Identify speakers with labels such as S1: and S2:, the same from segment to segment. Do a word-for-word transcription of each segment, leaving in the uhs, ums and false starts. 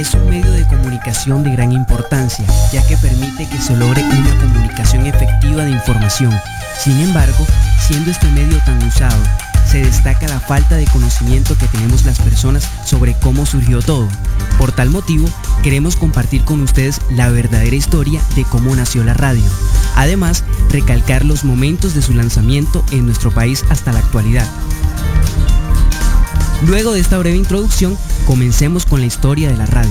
S1: es un medio de comunicación de gran importancia, ya que permite que se logre una comunicación efectiva de información. Sin embargo, siendo este medio tan usado, se destaca la falta de conocimiento que tenemos las personas sobre cómo surgió todo. Por tal motivo, queremos compartir con ustedes la verdadera historia de cómo nació la radio. Además, recalcar los momentos de su lanzamiento en nuestro país hasta la actualidad. Luego de esta breve introducción, comencemos con la historia de la radio.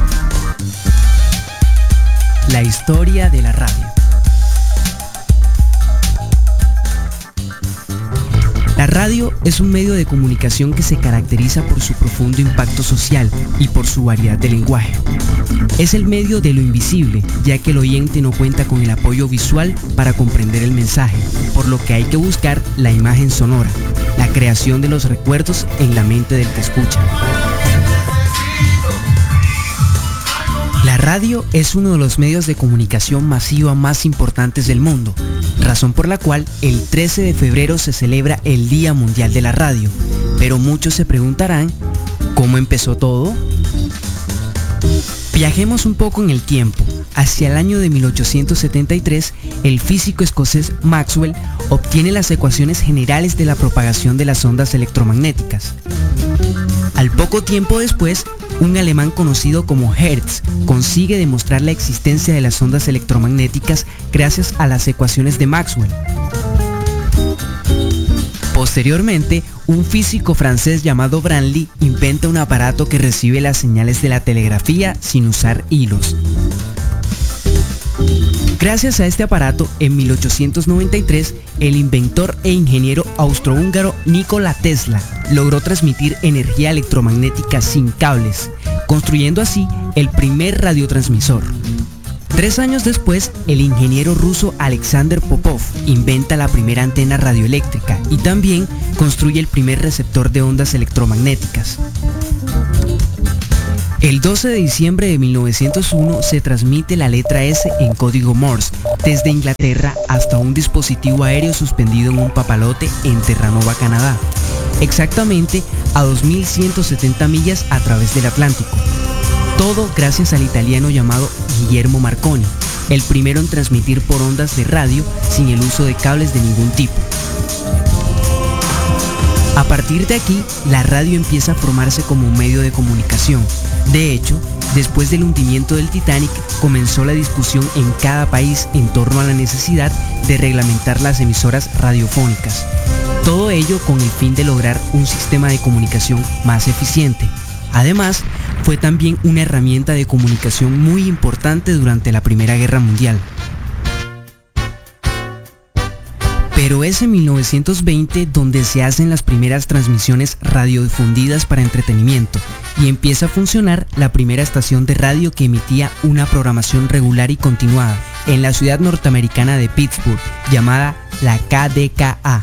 S1: La historia de la radio. La radio es un medio de comunicación que se caracteriza por su profundo impacto social y por su variedad de lenguaje. Es el medio de lo invisible, ya que el oyente no cuenta con el apoyo visual para comprender el mensaje, por lo que hay que buscar la imagen sonora, la creación de los recuerdos en la mente del que escucha. La radio es uno de los medios de comunicación masiva más importantes del mundo, razón por la cual el trece de febrero se celebra el Día Mundial de la Radio. Pero muchos se preguntarán, ¿cómo empezó todo? Viajemos un poco en el tiempo. Hacia el año de mil ochocientos setenta y tres, el físico escocés Maxwell obtiene las ecuaciones generales de la propagación de las ondas electromagnéticas. Al poco tiempo después, un alemán conocido como Hertz consigue demostrar la existencia de las ondas electromagnéticas gracias a las ecuaciones de Maxwell. Posteriormente, un físico francés llamado Branly inventa un aparato que recibe las señales de la telegrafía sin usar hilos. Gracias a este aparato, en mil ochocientos noventa y tres, el inventor e ingeniero austrohúngaro Nikola Tesla logró transmitir energía electromagnética sin cables, construyendo así el primer radiotransmisor. Tres años después, el ingeniero ruso Alexander Popov inventa la primera antena radioeléctrica y también construye el primer receptor de ondas electromagnéticas. El doce de diciembre de mil novecientos uno se transmite la letra S en código Morse desde Inglaterra hasta un dispositivo aéreo suspendido en un papalote en Terranova, Canadá, exactamente a dos mil ciento setenta millas a través del Atlántico. Todo gracias al italiano llamado Guillermo Marconi, el primero en transmitir por ondas de radio sin el uso de cables de ningún tipo. A partir de aquí, la radio empieza a formarse como un medio de comunicación. De hecho, después del hundimiento del Titanic, comenzó la discusión en cada país en torno a la necesidad de reglamentar las emisoras radiofónicas. Todo ello con el fin de lograr un sistema de comunicación más eficiente. Además, fue también una herramienta de comunicación muy importante durante la Primera Guerra Mundial. Pero es en mil novecientos veinte donde se hacen las primeras transmisiones radiodifundidas para entretenimiento y empieza a funcionar la primera estación de radio que emitía una programación regular y continuada en la ciudad norteamericana de Pittsburgh, llamada la K D K A.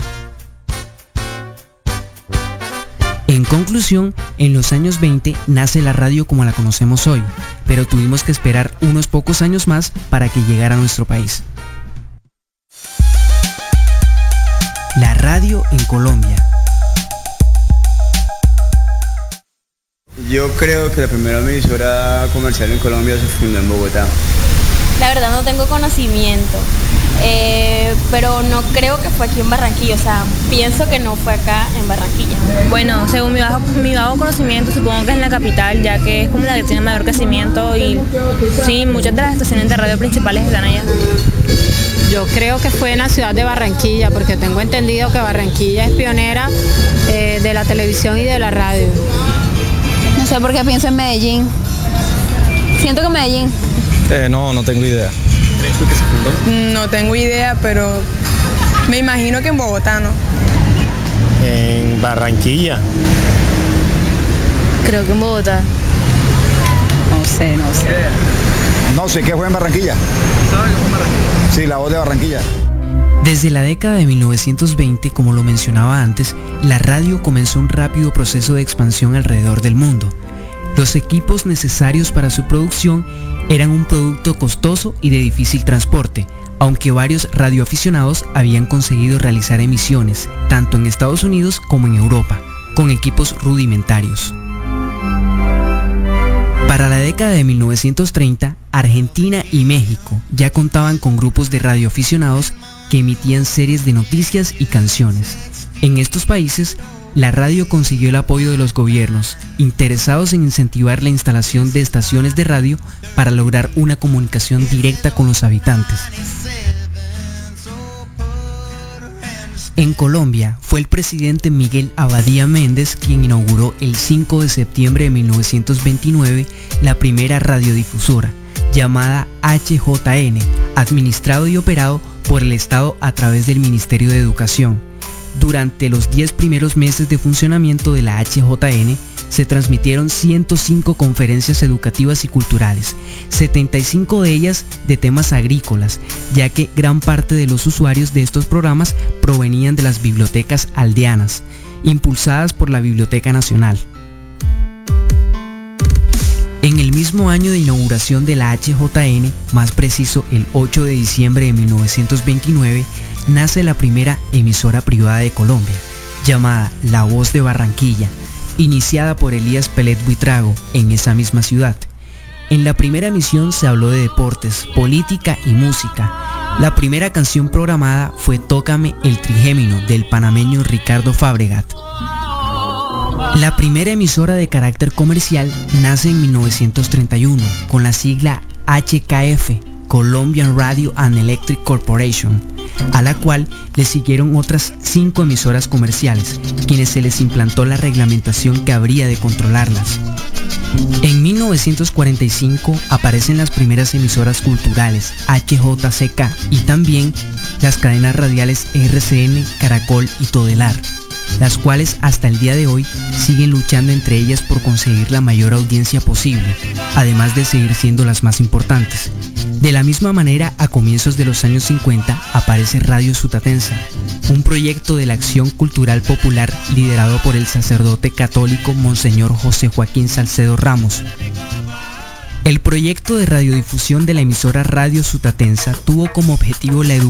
S1: En conclusión, en los años veinte nace la radio como la conocemos hoy, pero tuvimos que esperar unos pocos años más para que llegara a nuestro país. La radio en Colombia.
S2: Yo creo que la primera emisora comercial en Colombia se fundó en Bogotá.
S3: La verdad no tengo conocimiento, eh, pero no creo que fue aquí en Barranquilla, o sea, pienso que no fue acá en Barranquilla.
S4: Bueno, según mi bajo, mi bajo conocimiento, supongo que es en la capital, ya que es como la que tiene mayor crecimiento y sí, muchas de las estaciones de radio principales están allá.
S5: Yo creo que fue en la ciudad de Barranquilla, porque tengo entendido que Barranquilla es pionera eh, de la televisión y de la radio.
S6: No sé por qué pienso en Medellín. Siento que Medellín.
S7: Eh, no, no tengo idea.
S2: ¿Crees tú que se fundó?
S8: No tengo idea, pero me imagino que en Bogotá, ¿no?
S7: En Barranquilla.
S4: Creo que en Bogotá.
S6: No sé, no sé.
S9: No sé qué fue en Barranquilla.
S2: ¿Sabes qué fue en Barranquilla?
S9: Sí, la voz de Barranquilla.
S1: Desde la década de mil novecientos veinte, como lo mencionaba antes, la radio comenzó un rápido proceso de expansión alrededor del mundo. Los equipos necesarios para su producción eran un producto costoso y de difícil transporte, aunque varios radioaficionados habían conseguido realizar emisiones, tanto en Estados Unidos como en Europa, con equipos rudimentarios. Para la década década de mil novecientos treinta, Argentina y México ya contaban con grupos de radioaficionados que emitían series de noticias y canciones. En estos países, la radio consiguió el apoyo de los gobiernos, interesados en incentivar la instalación de estaciones de radio para lograr una comunicación directa con los habitantes. En Colombia, fue el presidente Miguel Abadía Méndez quien inauguró el cinco de septiembre de mil novecientos veintinueve la primera radiodifusora, llamada H J N, administrado y operado por el Estado a través del Ministerio de Educación. Durante los diez primeros meses de funcionamiento de la H J N, se transmitieron ciento cinco conferencias educativas y culturales, setenta y cinco de ellas de temas agrícolas, ya que gran parte de los usuarios de estos programas provenían de las bibliotecas aldeanas, impulsadas por la Biblioteca Nacional. En el mismo año de inauguración de la H J N, más preciso el ocho de diciembre de mil novecientos veintinueve, nace la primera emisora privada de Colombia, llamada La Voz de Barranquilla, iniciada por Elías Pelet Buitrago en esa misma ciudad. En la primera emisión se habló de deportes, política y música. La primera canción programada fue Tócame el Trigémino del panameño Ricardo Fabregat. La primera emisora de carácter comercial nace en mil novecientos treinta y uno con la sigla H K F, Colombian Radio and Electric Corporation, a la cual le siguieron otras cinco emisoras comerciales, quienes se les implantó la reglamentación que habría de controlarlas. En mil novecientos cuarenta y cinco aparecen las primeras emisoras culturales H J C K y también las cadenas radiales R C N, Caracol y Todelar, las cuales hasta el día de hoy siguen luchando entre ellas por conseguir la mayor audiencia posible, además de seguir siendo las más importantes. De la misma manera, a comienzos de los años cincuenta aparece Radio Sutatensa, un proyecto de la Acción Cultural Popular liderado por el sacerdote católico Monseñor José Joaquín Salcedo Ramos. El proyecto de radiodifusión de la emisora Radio Sutatensa tuvo como objetivo la educación